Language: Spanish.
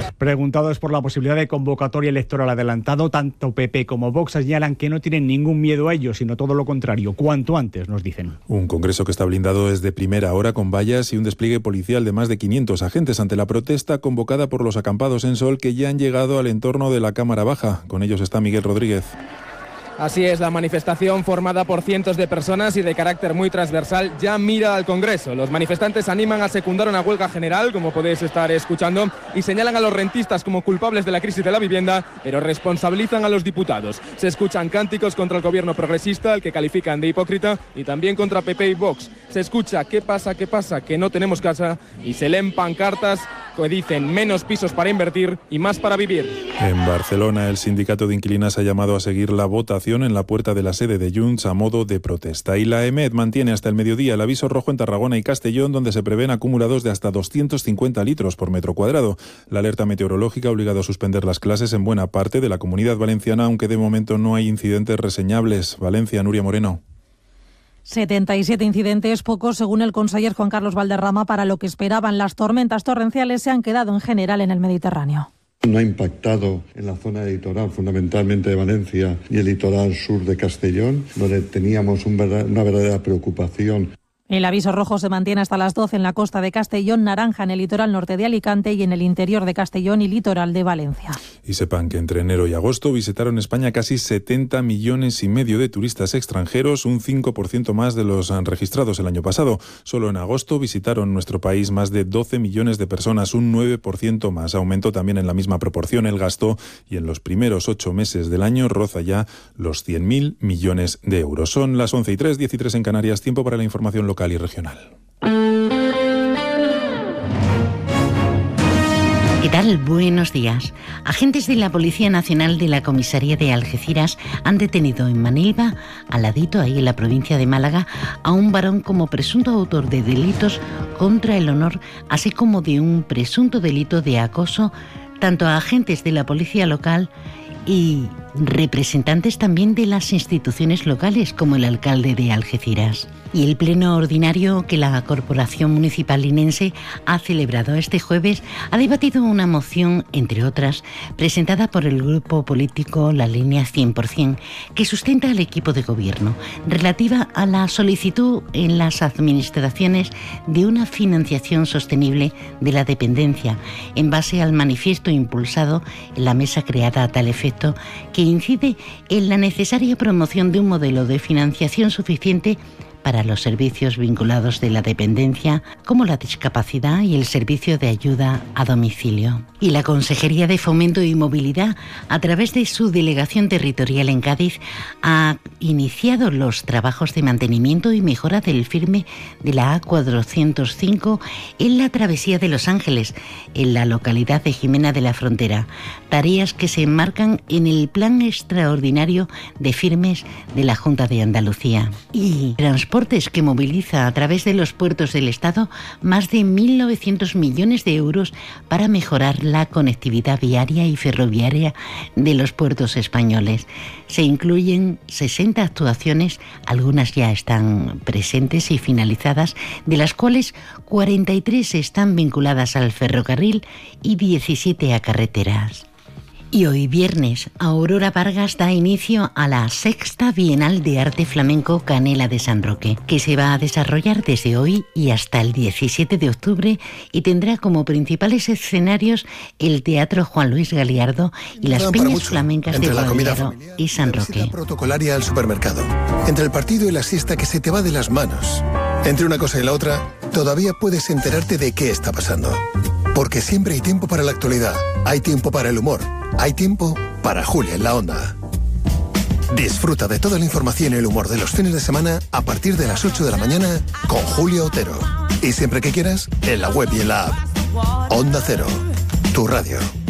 Preguntados por la posibilidad de convocatoria electoral adelantado, tanto PP como Vox señalan que no tienen ningún miedo a ello, sino todo lo contrario, cuanto antes, nos dicen. Un Congreso que está blindado desde primera hora con vallas y un despliegue policial de más de 500 agentes ante la protesta convocada por los acampados en Sol que ya han llegado al entorno de la Cámara Baja. Con ellos está Miguel Rodríguez. Así es, la manifestación formada por cientos de personas y de carácter muy transversal ya mira al Congreso. Los manifestantes animan a secundar una huelga general, como podéis estar escuchando, y señalan a los rentistas como culpables de la crisis de la vivienda, pero responsabilizan a los diputados. Se escuchan cánticos contra el gobierno progresista, al que califican de hipócrita, y también contra PP y Vox. Se escucha ¿qué pasa? Que no tenemos casa, y se leen pancartas que dicen menos pisos para invertir y más para vivir. En Barcelona, el sindicato de inquilinas ha llamado a seguir la votación en la puerta de la sede de Junts a modo de protesta. Y la EMED mantiene hasta el mediodía el aviso rojo en Tarragona y Castellón, donde se prevén acumulados de hasta 250 litros por metro cuadrado. La alerta meteorológica ha obligado a suspender las clases en buena parte de la Comunidad Valenciana, aunque de momento no hay incidentes reseñables. Valencia, Nuria Moreno. 77 incidentes, pocos según el conseller Juan Carlos Valderrama, para lo que esperaban. Las tormentas torrenciales se han quedado en general en el Mediterráneo. No ha impactado en la zona litoral, fundamentalmente de Valencia y el litoral sur de Castellón, donde teníamos una verdadera preocupación. El aviso rojo se mantiene hasta las 12 en la costa de Castellón, naranja en el litoral norte de Alicante y en el interior de Castellón y litoral de Valencia. Y sepan que entre enero y agosto visitaron España casi 70,5 millones de turistas extranjeros, un 5% más de los registrados el año pasado. Solo en agosto visitaron nuestro país más de 12 millones de personas, un 9% más. Aumentó también en la misma proporción el gasto y en los primeros 8 meses del año roza ya los 100.000 millones de euros. Son las 11:03, 13 en Canarias, tiempo para la información local y regional. ¿Qué tal? Buenos días. Agentes de la Policía Nacional de la Comisaría de Algeciras han detenido en Manilva, al ladito ahí en la provincia de Málaga, a un varón como presunto autor de delitos contra el honor, así como de un presunto delito de acoso, tanto a agentes de la policía local y representantes también de las instituciones locales, como el alcalde de Algeciras. Y el pleno ordinario que la Corporación Municipal linense ha celebrado este jueves ha debatido una moción, entre otras, presentada por el grupo político La Línea 100%, que sustenta al equipo de gobierno, relativa a la solicitud en las administraciones de una financiación sostenible de la dependencia, en base al manifiesto impulsado en la mesa creada a tal efecto, que incide en la necesaria promoción de un modelo de financiación suficiente para los servicios vinculados de la dependencia, como la discapacidad y el servicio de ayuda a domicilio. Y la Consejería de Fomento y Movilidad, a través de su delegación territorial en Cádiz, ha iniciado los trabajos de mantenimiento y mejora del firme de la A405 en la travesía de Los Ángeles, en la localidad de Jimena de la Frontera. Tareas que se enmarcan en el Plan Extraordinario de Firmes de la Junta de Andalucía. Y Transportes, que moviliza a través de los puertos del Estado más de 1.900 millones de euros para mejorar la conectividad viaria y ferroviaria de los puertos españoles. Se incluyen 60 actuaciones, algunas ya están presentes y finalizadas, de las cuales 43 están vinculadas al ferrocarril y 17 a carreteras. Y hoy viernes, Aurora Vargas da inicio a la 6ª Bienal de Arte Flamenco Canela de San Roque, que se va a desarrollar desde hoy y hasta el 17 de octubre y tendrá como principales escenarios el Teatro Juan Luis Galiardo y las peñas flamencas de Guadiaro y San Roque. La protocolaria al supermercado, entre el partido y la siesta que se te va de las manos. Entre una cosa y la otra, todavía puedes enterarte de qué está pasando. Porque siempre hay tiempo para la actualidad, hay tiempo para el humor, hay tiempo para Julia en la Onda. Disfruta de toda la información y el humor de los fines de semana a partir de las 8 de la mañana con Julia Otero. Y siempre que quieras, en la web y en la app. Onda Cero, tu radio.